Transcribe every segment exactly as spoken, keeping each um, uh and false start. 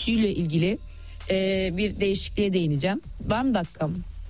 bürokrasisiyle ilgili e, bir değişikliğe değineceğim. Var mı dakikam?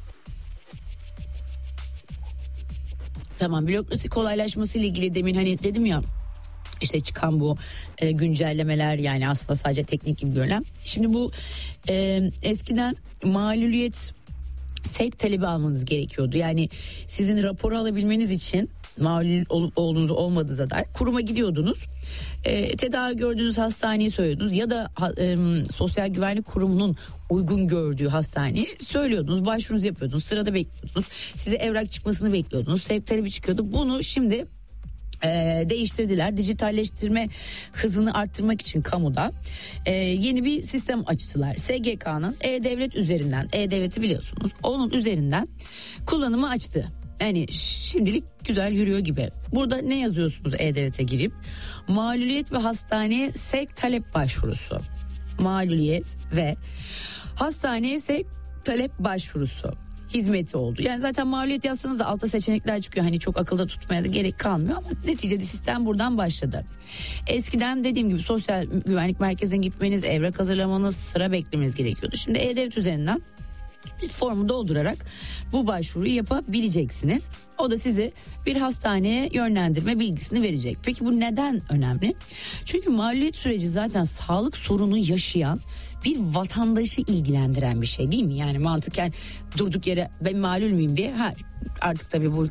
Tamam, bürokrasi kolaylaşması ile ilgili demin hani dedim ya, işte çıkan bu e, güncellemeler, yani aslında sadece teknik gibi görünen. Şimdi bu e, eskiden maluliyet sevk talebi almanız gerekiyordu. Yani sizin raporu alabilmeniz için malul olup olduğunuz olmadığınıza dair kuruma gidiyordunuz. E, tedavi gördüğünüz hastaneyi söylüyordunuz ya da e, Sosyal Güvenlik Kurumu'nun uygun gördüğü hastaneyi söylüyordunuz. Başvurunuzu yapıyordunuz. Sırada bekliyordunuz. Size evrak çıkmasını bekliyordunuz. Sevk talebi çıkıyordu. Bunu şimdi Ee, değiştirdiler. Dijitalleştirme hızını arttırmak için kamuda e, yeni bir sistem açtılar. S G K'nın E-Devlet üzerinden, E-Devlet'i biliyorsunuz, onun üzerinden kullanımı açtı. Yani şimdilik güzel yürüyor gibi. Burada ne yazıyorsunuz E-Devlet'e girip? Maluliyet ve hastaneye sevk talep başvurusu. Maluliyet ve hastaneye sevk talep başvurusu hizmeti oldu. Yani zaten maliyet yazsanız da altta seçenekler çıkıyor. Hani çok akılda tutmaya da gerek kalmıyor ama neticede sistem buradan başladı. Eskiden dediğim gibi sosyal güvenlik merkezine gitmeniz, evrak hazırlamanız, sıra beklemeniz gerekiyordu. Şimdi E-Devlet üzerinden bir formu doldurarak bu başvuruyu yapabileceksiniz. O da sizi bir hastaneye yönlendirme bilgisini verecek. Peki bu neden önemli? Çünkü maluliyet süreci zaten sağlık sorunu yaşayan bir vatandaşı ilgilendiren bir şey değil mi? Yani mantıken durduk yere ben malul muyum diye, ha artık tabii bu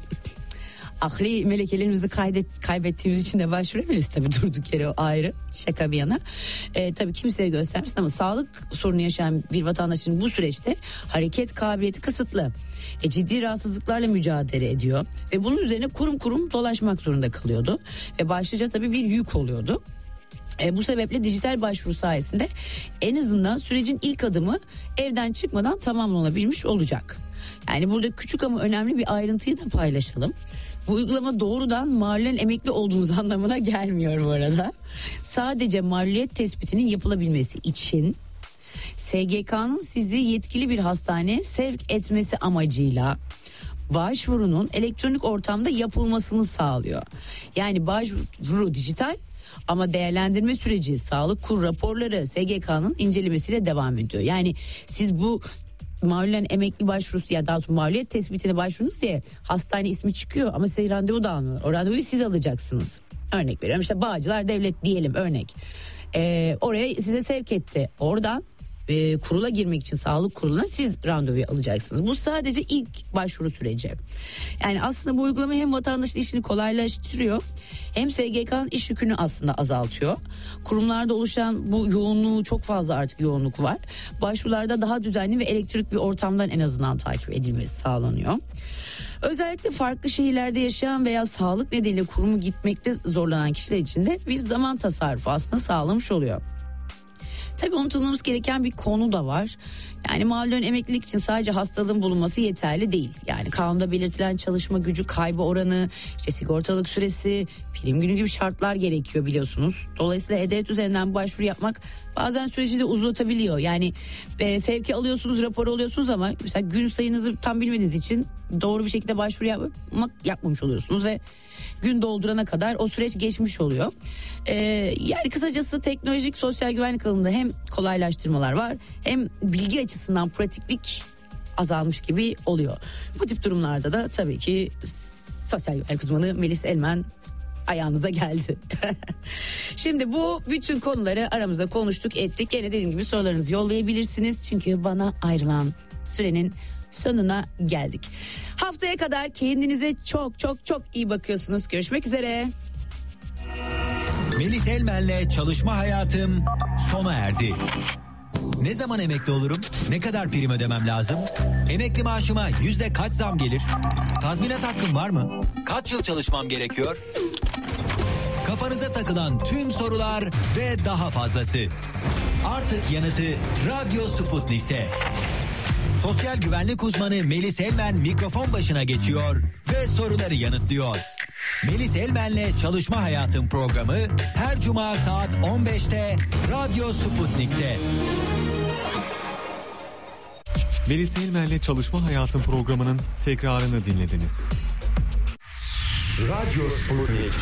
akli melekelerimizi kaydet, kaybettiğimiz için de başvurabiliriz tabii, durduk yere, o ayrı, şaka bir yana. Ee, tabii kimseye göstermesin ama sağlık sorunu yaşayan bir vatandaşın bu süreçte hareket kabiliyeti kısıtlı. E, ciddi rahatsızlıklarla mücadele ediyor ve bunun üzerine kurum kurum dolaşmak zorunda kalıyordu ve başlıca tabii bir yük oluyordu. E, bu sebeple dijital başvuru sayesinde en azından sürecin ilk adımı evden çıkmadan tamamlanabilmiş olacak. Yani burada küçük ama önemli bir ayrıntıyı da paylaşalım. Bu uygulama doğrudan malulen emekli olduğunuz anlamına gelmiyor bu arada. Sadece maluliyet tespitinin yapılabilmesi için S G K'nın sizi yetkili bir hastaneye sevk etmesi amacıyla başvurunun elektronik ortamda yapılmasını sağlıyor. Yani başvuru dijital ama değerlendirme süreci, sağlık kur raporları S G K'nın incelemesiyle devam ediyor. Yani siz bu malulen emekli başvurusu ya daha sonra maluliyet tespitine başvurunuz diye hastane ismi çıkıyor ama size randevu da almıyor. O randevuyu siz alacaksınız. Örnek veriyorum, işte Bağcılar Devlet diyelim, örnek. Ee, oraya size sevk etti. Oradan e, kurula girmek için sağlık kuruluna siz randevuyu alacaksınız. Bu sadece ilk başvuru süreci. Yani aslında bu uygulama hem vatandaşın işini kolaylaştırıyor hem S G K'nın iş yükünü aslında azaltıyor. Kurumlarda oluşan bu yoğunluğu, çok fazla artık yoğunluk var. Başvurularda daha düzenli ve elektronik bir ortamdan en azından takip edilmesi sağlanıyor. Özellikle farklı şehirlerde yaşayan veya sağlık nedeniyle kurumu gitmekte zorlanan kişiler için de bir zaman tasarrufu aslında sağlamış oluyor. Tabii unutulmamız gereken bir konu da var. Yani malulen emeklilik için sadece hastalığın bulunması yeterli değil. Yani kanunda belirtilen çalışma gücü kaybı oranı, işte sigortalık süresi, prim günü gibi şartlar gerekiyor biliyorsunuz. Dolayısıyla E-Devlet üzerinden başvuru yapmak bazen süreci de uzatabiliyor. Yani e, sevki alıyorsunuz, rapor alıyorsunuz ama mesela gün sayınızı tam bilmediğiniz için doğru bir şekilde başvuru yapmak yapmamış oluyorsunuz ve gün doldurana kadar o süreç geçmiş oluyor. Ee, yani kısacası teknolojik sosyal güvenlik alanında hem kolaylaştırmalar var hem bilgi açısından pratiklik azalmış gibi oluyor. Bu tip durumlarda da tabii ki sosyal güvenlik uzmanı Melis Elmen ayağınıza geldi. Şimdi bu bütün konuları aramızda konuştuk ettik. Gene dediğim gibi sorularınızı yollayabilirsiniz. Çünkü bana ayrılan sürenin sonuna geldik. Haftaya kadar kendinize çok çok çok iyi bakıyorsunuz. Görüşmek üzere. Melis Elmen'le çalışma hayatım sona erdi. Ne zaman emekli olurum? Ne kadar prim ödemem lazım? Emekli maaşıma yüzde kaç zam gelir? Tazminat hakkım var mı? Kaç yıl çalışmam gerekiyor? Kafanıza takılan tüm sorular ve daha fazlası. Artık yanıtı Radyo Sputnik'te. Sosyal güvenlik uzmanı Melis Elmen mikrofon başına geçiyor ve soruları yanıtlıyor. Melis Elmen'le Çalışma Hayatım programı her cuma saat on beşte Radyo Sputnik'te. Melis Elmen'le Çalışma Hayatım programının tekrarını dinlediniz. Radyo Sputnik.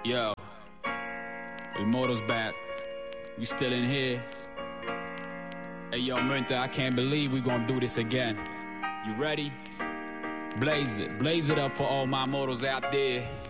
Yo, Immortals back. We still in here. Hey yo, Merinta, I can't believe we gonna do this again. You ready? Blaze it, blaze it up for all my mortals out there.